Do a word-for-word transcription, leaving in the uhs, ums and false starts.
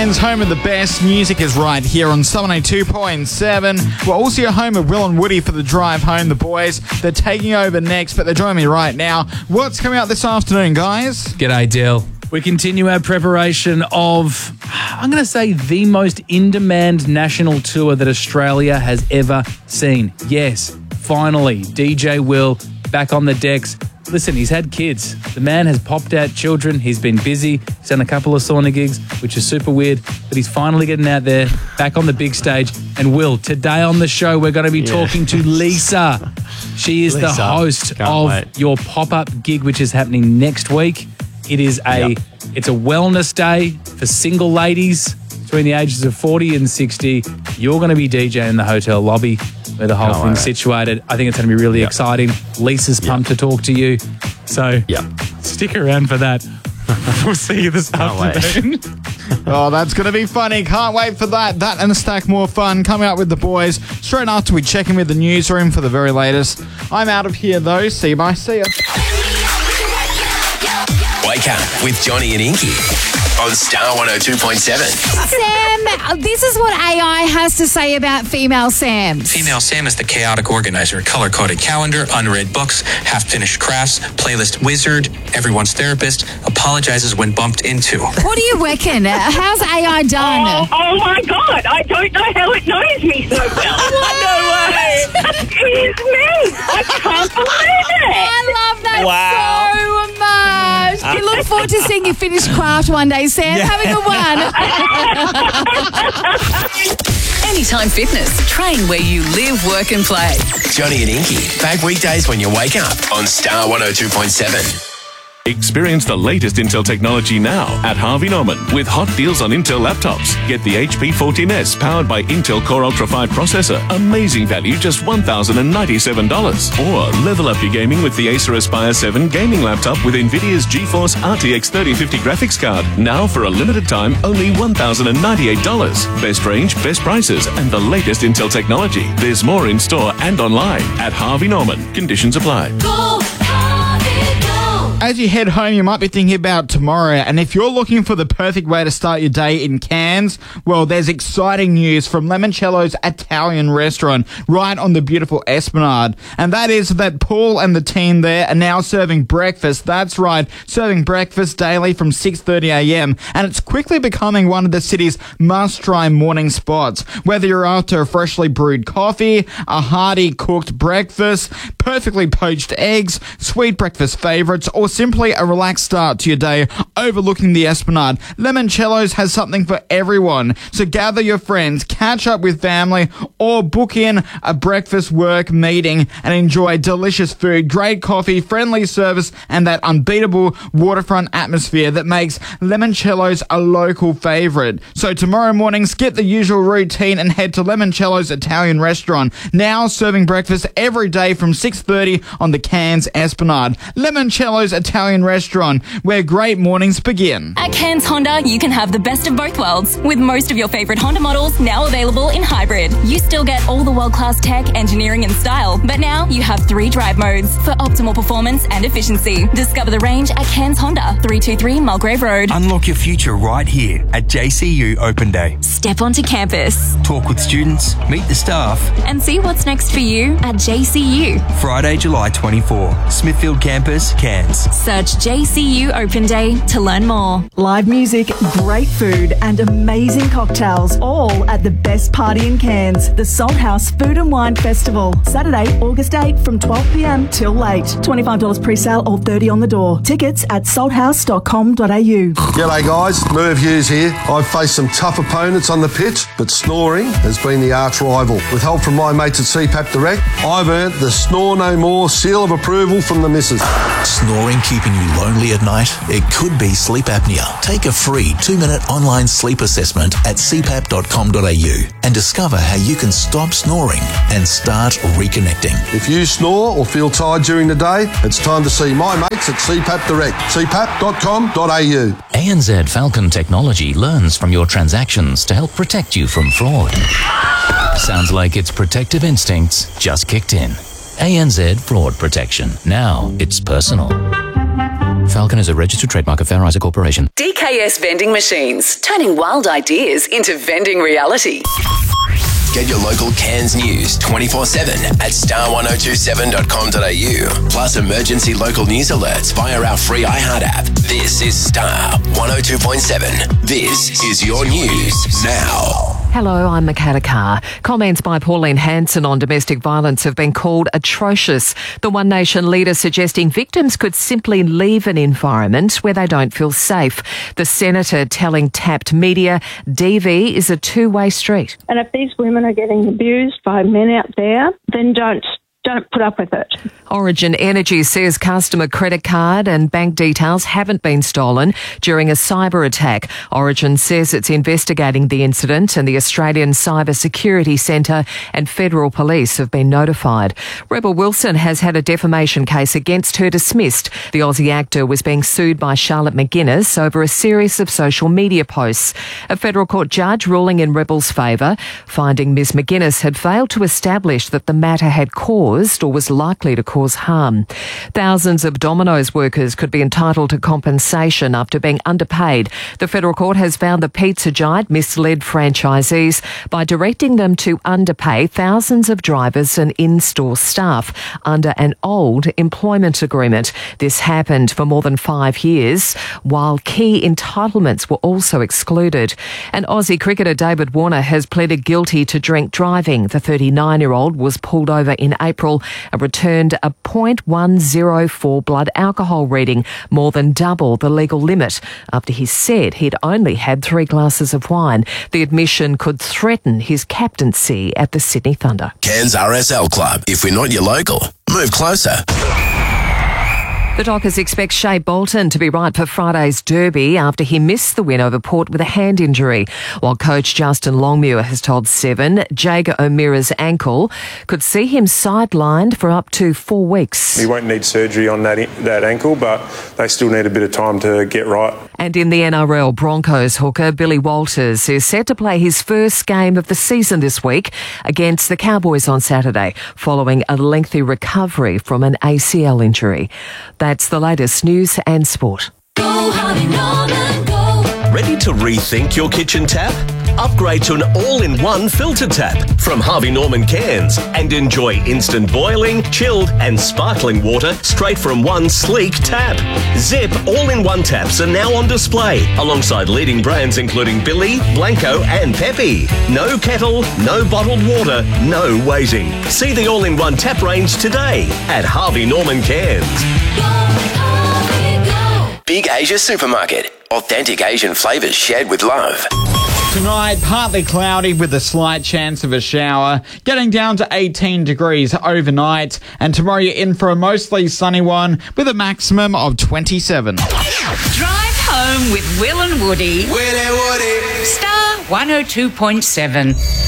Cairns, home of the best music is right here on seven oh two point seven. We're also your home of Will and Woody for the drive home. The boys, they're taking over next, but they're joining me right now. What's coming out this afternoon, guys? G'day, Dill. We continue our preparation of, I'm going to say, the most in-demand national tour that Australia has ever seen. Yes, finally, D J Will back on the decks. Listen, he's had kids. The man has popped out children. He's been busy. He's done a couple of sauna gigs, which is super weird, but he's finally getting out there, back on the big stage. And Will, today on the show, we're going to be yeah. talking to Lisa. She is Lisa. the host Can't of wait. your pop-up gig, which is happening next week. It is a, yep. it's a wellness day for single ladies between the ages of forty and sixty. You're going to be DJing in the hotel lobby where the whole Can't thing's wait. situated. I think it's going to be really yep. exciting. Lisa's pumped yep. to talk to you. So yep. stick around for that. We'll see you this Can't afternoon. Oh, that's going to be funny. Can't wait for that. That and a stack more fun coming out with the boys straight after we check in with the newsroom for the very latest. I'm out of here, though. See you. Bye. See ya. Wake up with Johnny and Inky on Star one oh two point seven. Sam, this is what A I has to say about female Sams. Female Sam is the chaotic organizer, color-coded calendar, unread books, half-finished crafts, playlist wizard, everyone's therapist, apologizes when bumped into. What do you reckon? How's A I done? Oh, oh my God, I don't know how it knows me so well. No way. It is me. I can't believe it. I love that Wow. so much. We look forward to seeing you finish craft one day, Sam. Yeah. Have a good one. Anytime Fitness. Train where you live, work and play. Johnny and Inky, back weekdays when you wake up on Star one oh two point seven. Experience the latest Intel technology now at Harvey Norman with hot deals on Intel laptops. Get the H P fourteen S powered by Intel Core Ultra five processor. Amazing value, just one thousand ninety-seven dollars. Or level up your gaming with the Acer Aspire seven gaming laptop with NVIDIA's GeForce R T X thirty fifty graphics card. Now for a limited time, only one thousand ninety-eight dollars. Best range, best prices, and the latest Intel technology. There's more in store and online at Harvey Norman. Conditions apply. Go! As you head home, you might be thinking about tomorrow, and if you're looking for the perfect way to start your day in Cairns, well, there's exciting news from Limoncello's Italian restaurant right on the beautiful Esplanade, and that is that Paul and the team there are now serving breakfast. That's right, serving breakfast daily from six thirty a m, and it's quickly becoming one of the city's must-try morning spots. Whether you're after a freshly brewed coffee, a hearty cooked breakfast, perfectly poached eggs, sweet breakfast favourites, or simply a relaxed start to your day overlooking the Esplanade, Limoncello's has something for everyone. So gather your friends, catch up with family, or book in a breakfast work meeting and enjoy delicious food, great coffee, friendly service, and that unbeatable waterfront atmosphere that makes Limoncello's a local favourite. So tomorrow morning, skip the usual routine and head to Limoncello's Italian restaurant, now serving breakfast every day from six thirty on the Cairns Esplanade. Limoncello's Italian restaurant, where great mornings begin. At Cairns Honda, you can have the best of both worlds, with most of your favourite Honda models now available in hybrid. You still get all the world-class tech, engineering and style, but now you have three drive modes for optimal performance and efficiency. Discover the range at Cairns Honda, three two three Mulgrave Road. Unlock your future right here at J C U Open Day. Step onto campus. Talk with students, meet the staff, and see what's next for you at J C U. Friday, July twenty-fourth, Smithfield Campus, Cairns. Search J C U Open Day to learn more. Live music, great food and amazing cocktails, all at the best party in Cairns, the Salt House Food and Wine Festival. Saturday, August eighth from twelve p m till late. twenty-five dollars pre-sale or thirty dollars on the door. Tickets at salthouse dot com dot a u. G'day guys, Merv Hughes here. I've faced some tough opponents on the pitch, but snoring has been the arch rival. With help from my mates at C PAP Direct, I've earned the Snore No More seal of approval from the missus. Snoring keeping you lonely at night? It could be sleep apnea. Take a free two-minute online sleep assessment at c pap dot com dot a u and discover how you can stop snoring and start reconnecting. If you snore or feel tired during the day, it's time to see my mates at C PAP Direct. c pap dot com dot a u. A N Z Falcon Technology learns from your transactions to help protect you from fraud. Sounds like its protective instincts just kicked in. A N Z Fraud Protection. Now it's personal. Falcon is a registered trademark of Fair Isaac Corporation. D K S Vending Machines, turning wild ideas into vending reality. Get your local Cairns news twenty-four seven at star one oh two seven dot com dot a u. Plus emergency local news alerts via our free iHeart app. This is Star one oh two point seven. This is your news now. Hello, I'm Makata Carr. Comments by Pauline Hanson on domestic violence have been called atrocious. The One Nation leader suggesting victims could simply leave an environment where they don't feel safe. The senator telling Tapped Media D V is a two-way street. And if these women are getting abused by men out there, then don't Don't put up with it. Origin Energy says customer credit card and bank details haven't been stolen during a cyber attack. Origin says it's investigating the incident and the Australian Cyber Security Centre and federal police have been notified. Rebel Wilson has had a defamation case against her dismissed. The Aussie actor was being sued by Charlotte McGuinness over a series of social media posts. A federal court judge ruling in Rebel's favour, finding Miss McGuinness had failed to establish that the matter had caused or was likely to cause harm. Thousands of Domino's workers could be entitled to compensation after being underpaid. The federal court has found the pizza giant misled franchisees by directing them to underpay thousands of drivers and in-store staff under an old employment agreement. This happened for more than five years, while key entitlements were also excluded. And Aussie cricketer David Warner has pleaded guilty to drink driving. The thirty-nine-year-old was pulled over in April and returned a point one oh four blood alcohol reading, more than double the legal limit, after he said he'd only had three glasses of wine. The admission could threaten his captaincy at the Sydney Thunder. Cairns R S L Club. If we're not your local, move closer. The Dockers expect Shea Bolton to be right for Friday's derby after he missed the win over Port with a hand injury, while coach Justin Longmuir has told Seven Jager O'Meara's ankle could see him sidelined for up to four weeks. He won't need surgery on that that ankle, but they still need a bit of time to get right. And in the N R L, Broncos hooker Billy Walters is set to play his first game of the season this week against the Cowboys on Saturday, following a lengthy recovery from an A C L injury. That's the latest news and sport. Go, Harvey Norman, go. Ready to rethink your kitchen tap? Upgrade to an all-in-one filter tap from Harvey Norman Cairns and enjoy instant boiling, chilled and sparkling water straight from one sleek tap. Zip all-in-one taps are now on display alongside leading brands including Billy, Blanco and Pepe. No kettle, no bottled water, no waiting. See the all-in-one tap range today at Harvey Norman Cairns. Big Asia Supermarket. Authentic Asian flavours shared with love. Tonight, partly cloudy with a slight chance of a shower, getting down to eighteen degrees overnight. And tomorrow you're in for a mostly sunny one with a maximum of twenty-seven. Drive home with Will and Woody. Will and Woody. Star one oh two point seven.